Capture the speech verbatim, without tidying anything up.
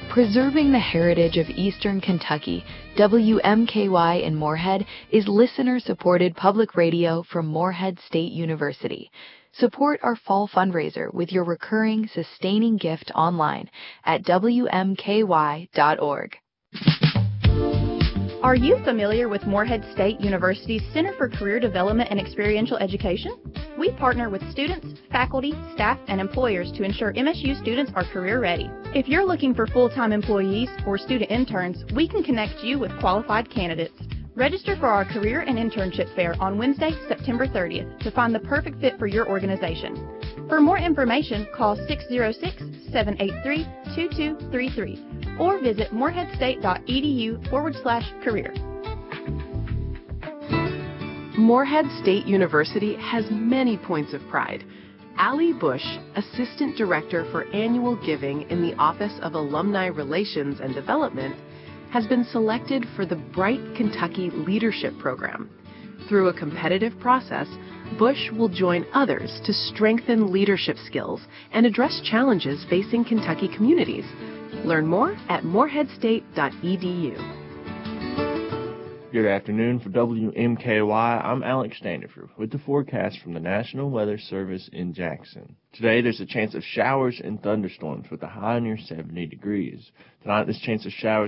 Preserving the heritage of Eastern Kentucky, W M K Y in Moorhead is listener-supported public radio from Moorhead State University. Support our fall fundraiser with your recurring, sustaining gift online at W M K Y dot org. Are you familiar with Moorhead State University's Center for Career Development and Experiential Education? We partner with students, faculty, staff, and employers to ensure M S U students are career ready. If you're looking for full-time employees or student interns, we can connect you with qualified candidates. Register for our Career and Internship Fair on Wednesday, September thirtieth to find the perfect fit for your organization. For more information, call six oh six, seven eight three, two two three three or visit moorheadstate.edu forward slash career. Moorhead State University has many points of pride. Allie Bush, Assistant Director for Annual Giving in the Office of Alumni Relations and Development, has been selected for the Bright Kentucky Leadership Program. Through a competitive process, Bush will join others to strengthen leadership skills and address challenges facing Kentucky communities. Learn more at moorhead state dot e d u. Good afternoon. For W M K Y, I'm Alex Standifer with the forecast from the National Weather Service in Jackson. Today, there's a chance of showers and thunderstorms with a high near seventy degrees. Tonight, there's a chance of showers